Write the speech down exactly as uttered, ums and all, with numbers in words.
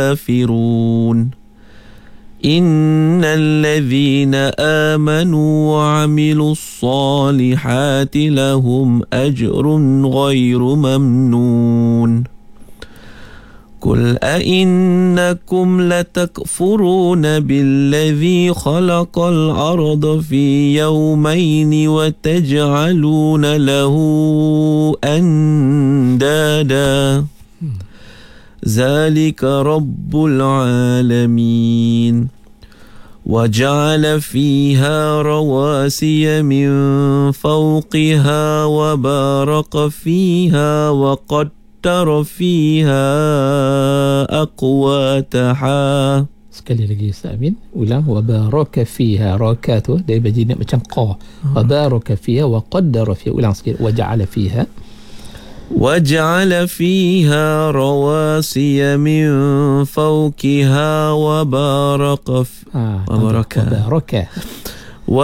كافرون إن الذين آمنوا وعملوا الصالحات لهم أجر غير ممنون قل أئنكم لتكفرون بالذي خلق الأرض في يومين وتجعلون له أندادا ذلك رب العالمين وجعل فيها رواسي من فوقها وبارك فيها وقدر فيها أقواتها. Sekali lagi Ustaz Amin, ulang. Wa baraka fiha, raka tu dia bagi macam qa. Wa baraka fiha wa qaddara fiha. Ulang sikit. Wa ja'ala fiha وجعل فيها رواسي من فوقها وبارك ف... ah, وبارك وبارك